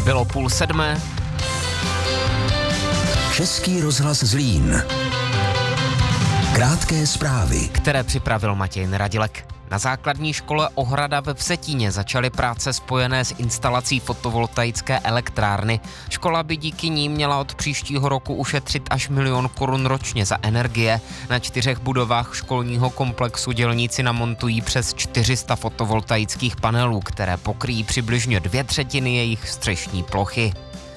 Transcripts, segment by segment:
Bylo 6:30. Český rozhlas Zlín. Krátké zprávy, Které připravil Matěj Radilek. Na základní škole Ohrada ve Vsetíně začaly práce spojené s instalací fotovoltaické elektrárny. Škola by díky ní měla od příštího roku ušetřit až 1 000 000 korun ročně za energie. Na 4 budovách školního komplexu dělníci namontují přes 400 fotovoltaických panelů, které pokryjí přibližně 2/3 jejich střešní plochy.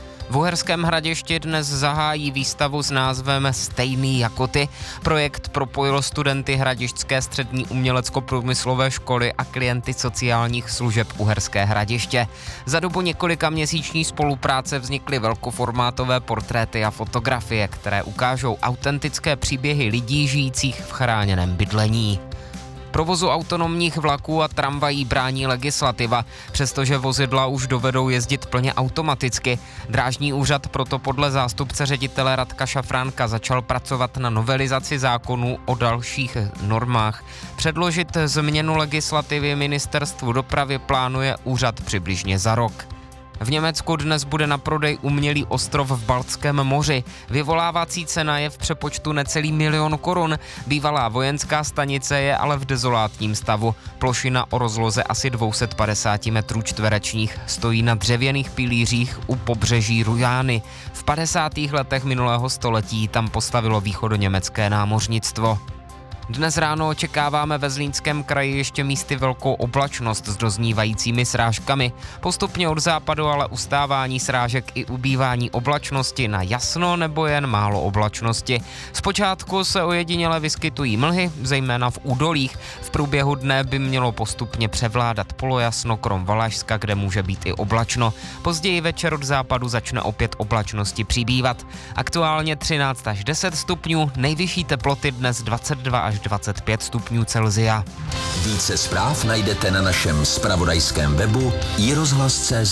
V Uherském Hradišti dnes zahájí výstavu s názvem Stejný jako ty. Projekt propojil studenty Hradištské střední umělecko-průmyslové školy a klienty sociálních služeb Uherské Hradiště. Za dobu několika měsíční spolupráce vznikly velkoformátové portréty a fotografie, které ukážou autentické příběhy lidí žijících v chráněném bydlení. Provozu autonomních vlaků a tramvají brání legislativa, přestože vozidla už dovedou jezdit plně automaticky. Drážní úřad proto podle zástupce ředitele Radka Šafránka začal pracovat na novelizaci zákonů o dalších normách. Předložit změnu legislativy ministerstvu dopravy plánuje úřad přibližně za rok. V Německu dnes bude na prodej umělý ostrov v Baltském moři. Vyvolávací cena je v přepočtu necelý 1 000 000 korun. Bývalá vojenská stanice je ale v dezolátním stavu. Plošina o rozloze asi 250 metrů čtverečních stojí na dřevěných pilířích u pobřeží Rujány. V 50. letech minulého století tam postavilo východoněmecké námořnictvo. Dnes ráno očekáváme ve Zlínském kraji ještě místy velkou oblačnost s doznívajícími srážkami. Postupně od západu ale ustávání srážek i ubývání oblačnosti na jasno nebo jen málo oblačnosti. Zpočátku se ojediněle vyskytují mlhy, zejména v údolích. V průběhu dne by mělo postupně převládat polojasno krom Valašska, kde může být i oblačno. Později večer od západu začne opět oblačnosti přibývat. Aktuálně 13 až 10 stupňů, nejvyšší teploty dnes 22 až 25 stupňů Celsia. více zpráv najdete na našem zpravodajském webu iRozhlas.cz.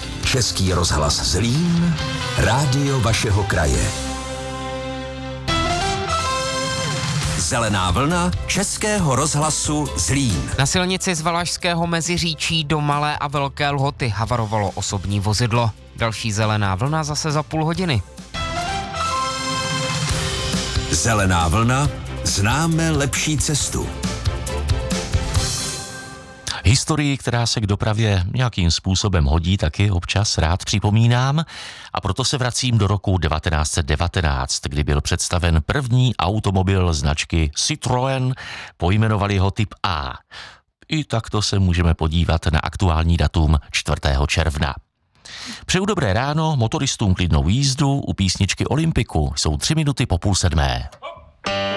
Český rozhlas Zlín, rádio vašeho kraje. Zelená vlna Českého rozhlasu Zlín. Na silnici z Valašského Meziříčí do Malé a Velké Lhoty havarovalo osobní vozidlo. Další zelená vlna zase za půl hodiny. Zelená vlna, známe lepší cestu. Historii, která se k dopravě nějakým způsobem hodí, taky občas rád připomínám, a proto se vracím do roku 1919, kdy byl představen první automobil značky Citroën, pojmenovali ho typ A. I takto se můžeme podívat na aktuální datum 4. června. Přeju dobré ráno, motoristům klidnou jízdu, u písničky Olympiku jsou 3 minuty po 6:30.